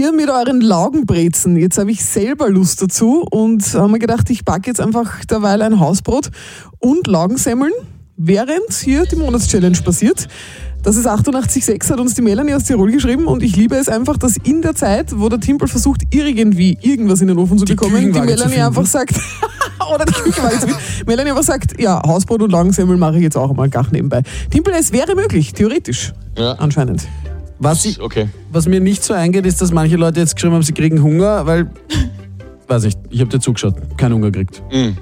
Ihr mit euren Laugenbrezen, jetzt habe ich selber Lust dazu und habe mir gedacht, ich backe jetzt einfach derweil ein Hausbrot und Laugensemmeln, während hier die Monatschallenge passiert. Das ist 88,6, hat uns die Melanie aus Tirol geschrieben und ich liebe es einfach, dass in der Zeit, wo der Timpel versucht, irgendwie irgendwas in den Ofen zu bekommen, die Melanie einfach sagt, oder die Küchenwaage zu finden, Melanie einfach sagt, ja, Hausbrot und Laugensemmel mache ich jetzt auch einmal gar nebenbei. Timpel, es wäre möglich, theoretisch, anscheinend. Was mir nicht so eingeht, ist, dass manche Leute jetzt geschrieben haben, sie kriegen Hunger, weil, weiß nicht, ich habe dir zugeschaut, keinen Hunger gekriegt.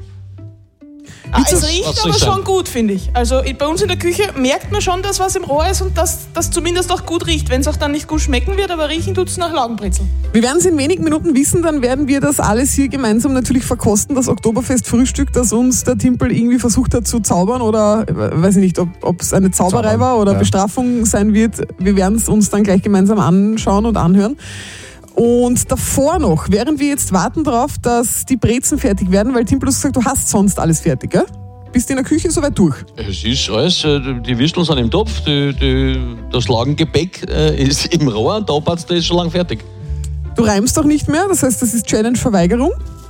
Es riecht aber schon gut, finde ich. Also bei uns in der Küche merkt man schon, dass was im Rohr ist und dass das zumindest auch gut riecht. Wenn es auch dann nicht gut schmecken wird, aber riechen tut es nach Laugenbrezel. Wir werden es in wenigen Minuten wissen, dann werden wir das alles hier gemeinsam natürlich verkosten. Das Oktoberfest-Frühstück, das uns der Timpel irgendwie versucht hat zu zaubern oder weiß ich nicht, ob es eine Zauberei war oder Bestrafung sein wird. Wir werden es uns dann gleich gemeinsam anschauen und anhören. Und davor noch, während wir jetzt warten darauf, dass die Brezen fertig werden, weil Timpel hat gesagt, du hast sonst alles fertig, gell? Bist du in der Küche soweit durch? Es ist alles, die Würstel sind im Topf, das Laugengebäck ist im Rohr und der Abpatz, der ist schon lange fertig. Du reimst doch nicht mehr, das heißt, das ist Challenge-Verweigerung?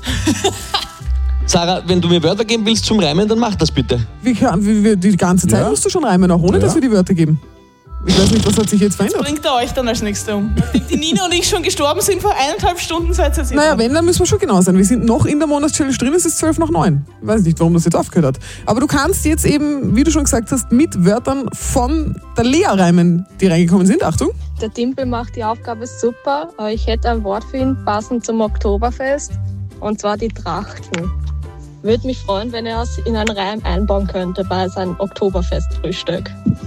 Sarah, wenn du mir Wörter geben willst zum Reimen, dann mach das bitte. Die ganze Zeit musst du schon reimen, auch ohne dass wir die Wörter geben. Ich weiß nicht, was hat sich jetzt verändert? Was bringt er euch dann als Nächster um? Nachdem die Nina und ich schon gestorben sind, vor 1,5 Stunden seid ihr jetzt. Naja, wenn, dann müssen wir schon genau sein. Wir sind noch in der Monatschallenge drin, es ist 8:55. Ich weiß nicht, warum das jetzt aufgehört hat. Aber du kannst jetzt eben, wie du schon gesagt hast, mit Wörtern von der Lea reimen, die reingekommen sind. Achtung. Der Timpel macht die Aufgabe super, aber ich hätte ein Wort für ihn, passend zum Oktoberfest, und zwar die Trachten. Würde mich freuen, wenn er es in einen Reim einbauen könnte bei seinem Oktoberfestfrühstück.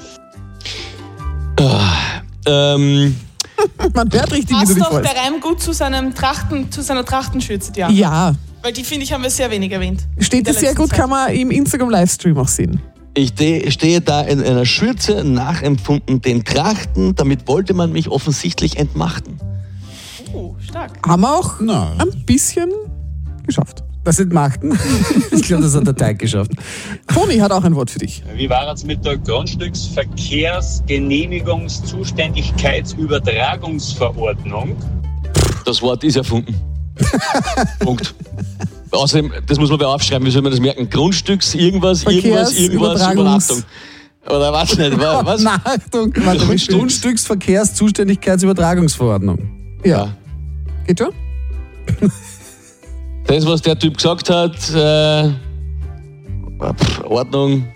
Man hört richtig, wie du dich passt doch freust. der Reim gut zu seiner Trachtenschürze, ja. Ja. Weil die, finde ich, haben wir sehr wenig erwähnt. Steht das sehr gut, kann man im Instagram-Livestream auch sehen. Ich stehe da in einer Schürze, nachempfunden den Trachten, damit wollte man mich offensichtlich entmachten. Stark. Haben wir auch ein bisschen geschafft. Das Entmachten? Ich glaube, das hat der Teig geschafft. Toni hat auch ein Wort für dich. Wie war es mit der Grundstücksverkehrsgenehmigungszuständigkeitsübertragungsverordnung? Das Wort ist erfunden. Punkt. Außerdem, das muss man bei aufschreiben, wie soll man das merken? Grundstücks, Übernachtung. Oder was nicht? Was? Nachtung. Grundstücksverkehrszuständigkeitsübertragungsverordnung. Ja. Geht schon? Das, was der Typ gesagt hat, Ordnung,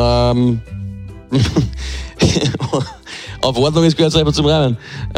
auf Ordnung ist gehört einfach zum Reimen.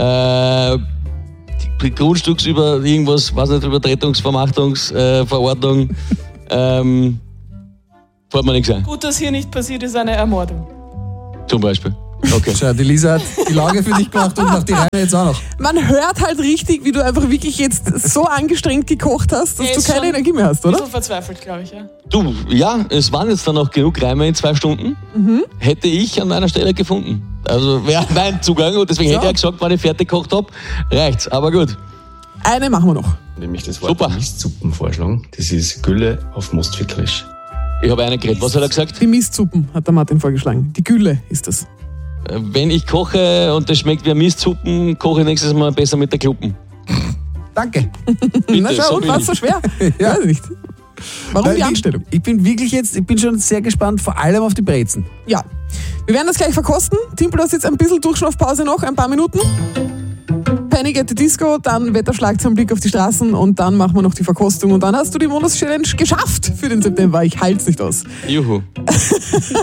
Die Grundstücks über irgendwas, weiß nicht, Übertretungsvermachtungsverordnung, fällt mir nichts ein. Gut, dass hier nicht passiert ist, eine Ermordung. Zum Beispiel. Okay. Schau, die Lisa hat die Lauge für dich gemacht und macht die Reime jetzt auch noch. Man hört halt richtig, wie du einfach wirklich jetzt so angestrengt gekocht hast, dass du keine Energie mehr hast, oder? So verzweifelt, glaube ich, ja. Du, ja, es waren jetzt dann noch genug Reime in 2 Stunden. Hätte ich an meiner Stelle gefunden. Also wäre mein Zugang und deswegen hätte ich ja gesagt, wenn ich fertig gekocht habe, reicht's. Aber gut. Eine machen wir noch. Nämlich das Wort Mistsuppen vorschlagen. Das ist Gülle auf Mostfricklisch. Ich habe eine geredet. Was hat er gesagt? Die Mistsuppen hat der Martin vorgeschlagen. Die Gülle ist das. Wenn ich koche und das schmeckt wie Mistsuppen, koche ich nächstes Mal besser mit der Kluppen. Danke. Bitte, Na schau, war es so schwer? Ja. Weiß nicht. Warum die Anstellung? Ich bin schon sehr gespannt, vor allem auf die Brezen. Ja. Wir werden das gleich verkosten. Timpel, du hast jetzt ein bisschen Durchschnaufpause noch, ein paar Minuten. Panic at the Disco, dann Wetterschlagzeilenblick auf die Straßen und dann machen wir noch die Verkostung und dann hast du die Monatschallenge geschafft für den September. Ich halte es nicht aus. Juhu.